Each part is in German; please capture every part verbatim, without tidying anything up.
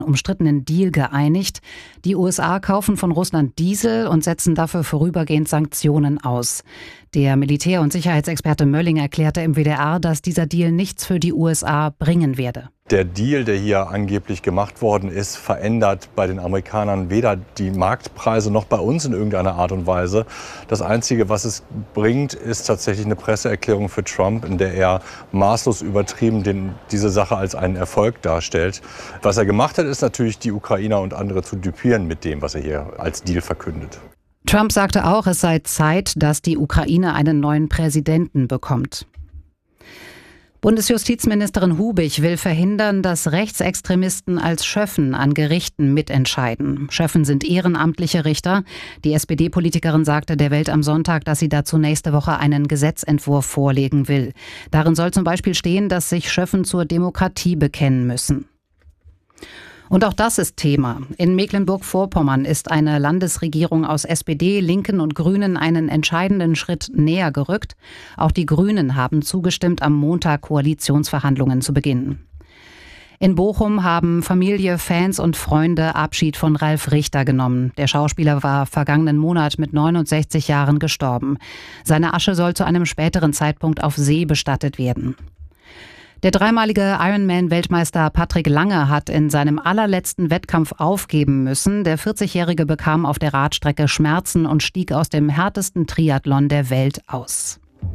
umstrittenen Deal geeinigt. Die U S A kaufen von Russland Diesel und setzen dafür vorübergehend Sanktionen aus. Der Militär- und Sicherheitsexperte Mölling erklärte im W D R, dass dieser Deal nichts für die U S A bringen werde. Der Deal, der hier angeblich gemacht worden ist, verändert bei den Amerikanern weder die Marktpreise noch bei uns in irgendeiner Art und Weise. Das Einzige, was es bringt, ist tatsächlich eine Presseerklärung für Trump, in der er maßlos übertrieben den, diese Sache als einen Erfolg darstellt. Was er gemacht hat, ist natürlich, die Ukrainer und andere zu düpieren mit dem, was er hier als Deal verkündet. Trump sagte auch, es sei Zeit, dass die Ukraine einen neuen Präsidenten bekommt. Bundesjustizministerin Hubig will verhindern, dass Rechtsextremisten als Schöffen an Gerichten mitentscheiden. Schöffen sind ehrenamtliche Richter. Die S P D-Politikerin sagte der Welt am Sonntag, dass sie dazu nächste Woche einen Gesetzentwurf vorlegen will. Darin soll zum Beispiel stehen, dass sich Schöffen zur Demokratie bekennen müssen. Und auch das ist Thema. In Mecklenburg-Vorpommern ist eine Landesregierung aus S P D, Linken und Grünen einen entscheidenden Schritt näher gerückt. Auch die Grünen haben zugestimmt, am Montag Koalitionsverhandlungen zu beginnen. In Bochum haben Familie, Fans und Freunde Abschied von Ralf Richter genommen. Der Schauspieler war vergangenen Monat mit neunundsechzig Jahren gestorben. Seine Asche soll zu einem späteren Zeitpunkt auf See bestattet werden. Der dreimalige Ironman-Weltmeister Patrick Lange hat in seinem allerletzten Wettkampf aufgeben müssen. Der vierzigjährige bekam auf der Radstrecke Schmerzen und stieg aus dem härtesten Triathlon der Welt aus.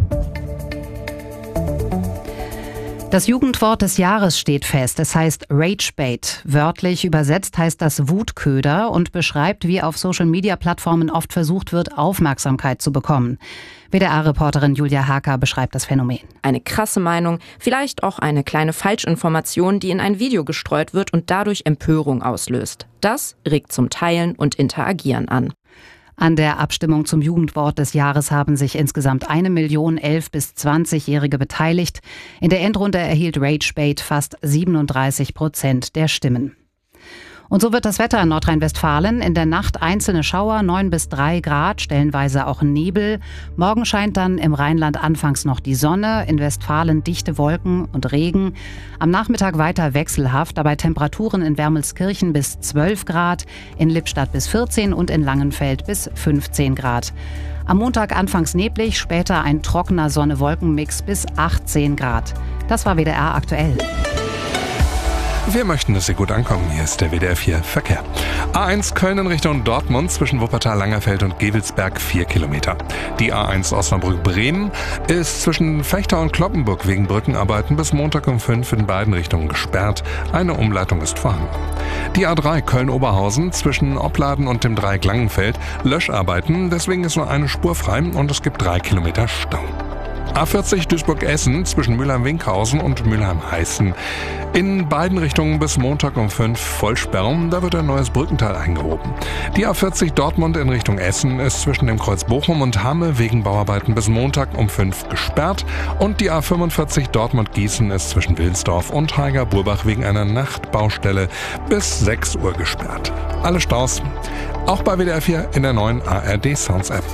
Das Jugendwort des Jahres steht fest. Es heißt Ragebait. Wörtlich übersetzt heißt das Wutköder und beschreibt, wie auf Social-Media-Plattformen oft versucht wird, Aufmerksamkeit zu bekommen. W D R-Reporterin Julia Haker beschreibt das Phänomen. Eine krasse Meinung, vielleicht auch eine kleine Falschinformation, die in ein Video gestreut wird und dadurch Empörung auslöst. Das regt zum Teilen und Interagieren an. An der Abstimmung zum Jugendwort des Jahres haben sich insgesamt eine Million elf- bis zwanzigjährige beteiligt. In der Endrunde erhielt Ragebait fast siebenunddreißig Prozent der Stimmen. Und so wird das Wetter in Nordrhein-Westfalen. In der Nacht einzelne Schauer, neun bis drei Grad, stellenweise auch Nebel. Morgen scheint dann im Rheinland anfangs noch die Sonne, in Westfalen dichte Wolken und Regen. Am Nachmittag weiter wechselhaft, dabei Temperaturen in Wermelskirchen bis zwölf Grad, in Lippstadt bis vierzehn und in Langenfeld bis fünfzehn Grad. Am Montag anfangs neblig, später ein trockener Sonne-Wolken-Mix bis achtzehn Grad. Das war W D R aktuell. Wir möchten, dass Sie gut ankommen. Hier ist der W D R vier Verkehr. A eins Köln in Richtung Dortmund zwischen Wuppertal, Langerfeld und Gevelsberg vier Kilometer. Die A eins Osnabrück-Bremen ist zwischen Fechter und Cloppenburg wegen Brückenarbeiten bis Montag um fünf in beiden Richtungen gesperrt. Eine Umleitung ist vorhanden. Die A drei Köln-Oberhausen zwischen Opladen und dem Dreieck Langenfeld Löscharbeiten. Deswegen ist nur eine Spur frei und es gibt drei Kilometer Stau. A vierzig Duisburg-Essen zwischen Mülheim-Winkhausen und Mülheim-Heißen. In beiden Richtungen bis Montag um fünf Vollsperrung, da wird ein neues Brückenteil eingehoben. Die A vierzig Dortmund in Richtung Essen ist zwischen dem Kreuz Bochum und Hamme wegen Bauarbeiten bis Montag um fünf gesperrt. Und die A fünfundvierzig Dortmund-Gießen ist zwischen Wilnsdorf und Haiger-Burbach wegen einer Nachtbaustelle bis sechs Uhr gesperrt. Alle Staus, auch bei W D R vier in der neuen A R D Sounds App.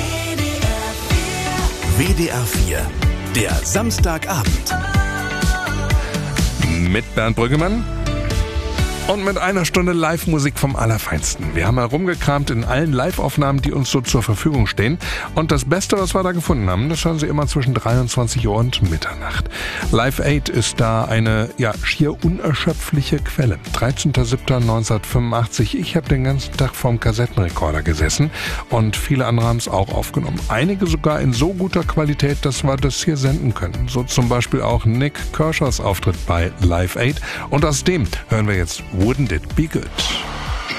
W D R vier, der Samstagabend. Mit Bernd Brüggemann und mit einer Stunde Live-Musik vom Allerfeinsten. Wir haben herumgekramt in allen Live-Aufnahmen, die uns so zur Verfügung stehen. Und das Beste, was wir da gefunden haben, das hören Sie immer zwischen dreiundzwanzig Uhr und Mitternacht. Live Aid ist da eine ja schier unerschöpfliche Quelle. dreizehnter siebter neunzehnhundertfünfundachtzig. Ich habe den ganzen Tag vorm Kassettenrekorder gesessen und viele andere haben es auch aufgenommen. Einige sogar in so guter Qualität, dass wir das hier senden können. So zum Beispiel auch Nick Kershaw's Auftritt bei Live Aid. Und aus dem hören wir jetzt Wouldn't It Be Good?